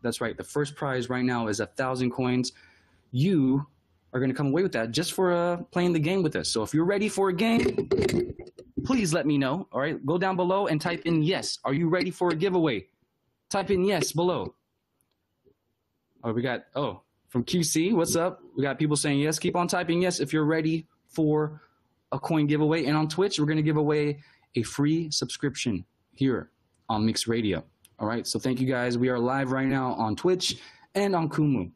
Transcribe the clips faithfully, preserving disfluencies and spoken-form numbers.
That's right. The first prize right now is a thousand coins. You are going to come away with that just for uh, playing the game with us. So if you're ready for a game, please let me know. All right, go down below and type in yes. Are you ready for a giveaway? Type in yes below. Oh, we got, oh, from Q C, what's up? We got people saying yes. Keep on typing yes if you're ready for a coin giveaway. And on Twitch, we're going to give away a free subscription here on Mix Radio. All right, so thank you guys. We are live right now on Twitch and on Kumu.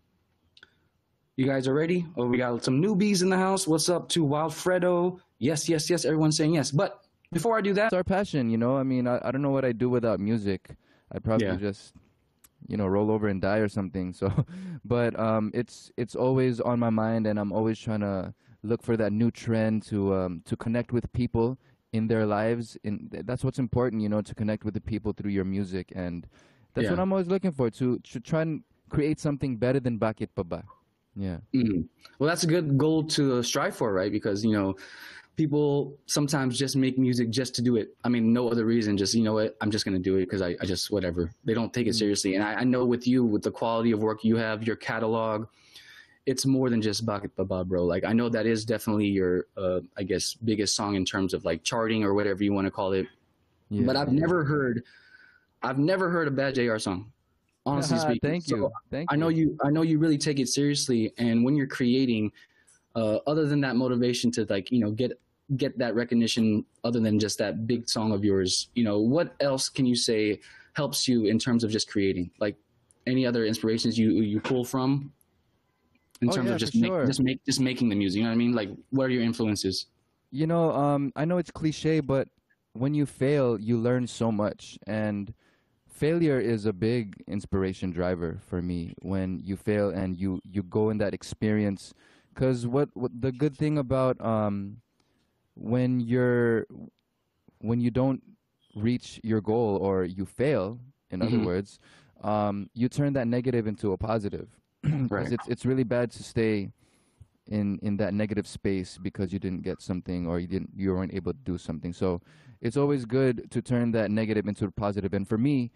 You guys are ready? Oh, we got some newbies in the house. What's up to Wildfredo? Yes, yes, yes. Everyone's saying yes. But before I do that, it's our passion, you know. I mean, I, I don't know what I'd do without music. I'd probably Yeah. just, you know, roll over and die or something. So, but um, it's it's always on my mind, and I'm always trying to look for that new trend to um, to connect with people in their lives. In that's what's important, you know, to connect with the people through your music, and that's Yeah. what I'm always looking for, to to try and create something better than Bakit Pa Ba. Yeah. Mm. Well, that's a good goal to strive for, right? Because, you know, people sometimes just make music just to do it. I mean, no other reason, just, you know what, I'm just going to do it because I, I just, whatever. They don't take it seriously. And I, I know with you, with the quality of work you have, your catalog, it's more than just Bakit Pa Ba, bro. Like, I know that is definitely your, uh, I guess, biggest song in terms of like charting or whatever you want to call it. Yeah. But I've never heard, I've never heard a bad J R song. Honestly speaking. Thank you. So Thank I know you. you. I know you really take it seriously, and when you're creating, uh, other than that motivation to like you know get get that recognition, other than just that big song of yours, you know, what else can you say helps you in terms of just creating? Like any other inspirations you you pull from in Oh, terms yeah, of just for make, sure. just make just making the music. You know what I mean? Like, what are your influences? You know, um, I know it's cliche, but when you fail, you learn so much, and failure is a big inspiration driver for me. When you fail and you you go in that experience, because what, what the good thing about um when you're when you don't reach your goal or you fail, in other Mhm. words, um, you turn that negative into a positive. Because Right. it's it's really bad to stay in in that negative space because you didn't get something or you didn't you weren't able to do something. So it's always good to turn that negative into a positive. And for me,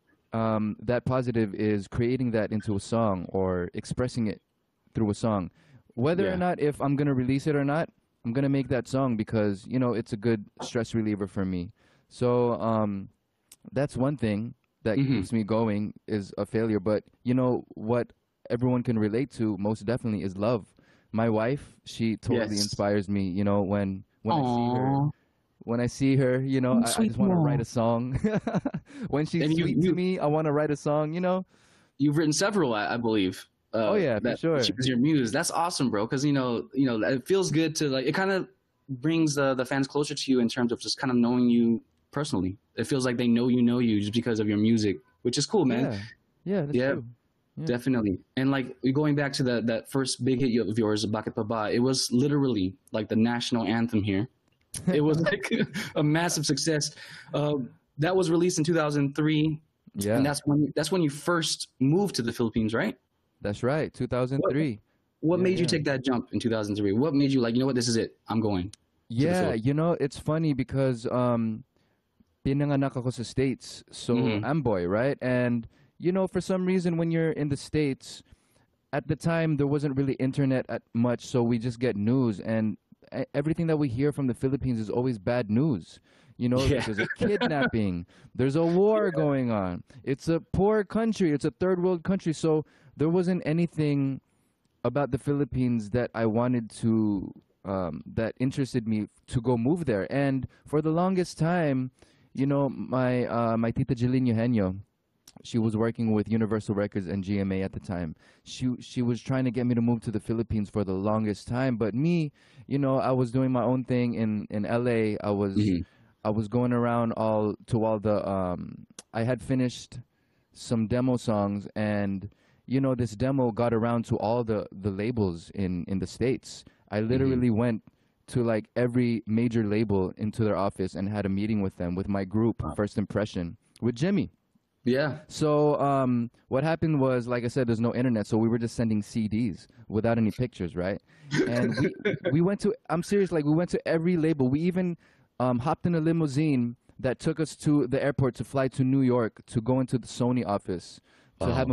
um, that positive is creating that into a song or expressing it through a song. Whether Yeah. or not if I'm gonna release it or not, I'm gonna make that song because you know it's a good stress reliever for me. So um, that's one thing that Mhm. keeps me going is a failure. But you know what everyone can relate to most definitely is love. My wife, she totally Yes. inspires me. You know when when I see her, Aww. when I see her, you know, You I, I sweet just want to write mom. a song. When she's And you sweet to you me, I want to write a song. You know. You've written several, I, I believe. Oh Uh, yeah, for that sure. she was your muse. That's awesome, bro. Because you know, you know, it feels good to like. It kind of brings the the fans closer to you in terms of just kind of knowing you personally. It feels like they know you know you just because of your music, which is cool, man. Yeah, yeah, that's Yeah, true. Yeah. definitely. And like going back to the that first big hit of yours, Bakit Pa Ba, it was literally like the national anthem here. It was like a massive success. Uh, that was released in two thousand three, Yeah, and that's when that's when you first moved to the Philippines, right? that's right. What two thousand three. what Yeah, made you yeah. take that jump in two thousand three? What made you like, you know what, this is it. I'm going to the Yeah, Philippines. you know, it's funny because um pinanganak ako sa States, so Mhm. Amboy, right? And you know, for some reason when you're in the States, at the time there wasn't really internet at much, so we just get news and e- everything that we hear from the Philippines is always bad news. You know, Yeah. there's a kidnapping, there's a war going on. It's a poor country, it's a third world country, so there wasn't anything about the Philippines that I wanted to um, that interested me to go move there. And for the longest time, you know, my uh, my tita Jeline Eugenio, she was working with Universal Records and G M A at the time. She she was trying to get me to move to the Philippines for the longest time, but me, you know, I was doing my own thing in in L A. I was Mhm. I was going around all to all the um I had finished some demo songs, and you know this demo got around to all the the labels in in the States. I Mhm. literally went to like every major label into their office and had a meeting with them with my group Wow. First Impression with Jimmy. Yeah. So um, what happened was, like I said, there's no internet, so we were just sending C Ds without any pictures, right? And we we went to, I'm serious, like we went to every label. We even um, hopped in a limousine that took us to the airport to fly to New York to go into the Sony office to have Oh. a